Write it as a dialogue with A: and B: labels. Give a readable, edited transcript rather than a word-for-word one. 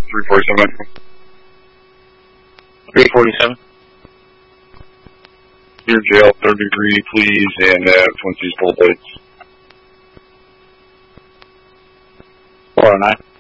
A: 347.
B: 347.
A: Near jail, 3rd degree, please, and Twin Cities full plates.
B: 409.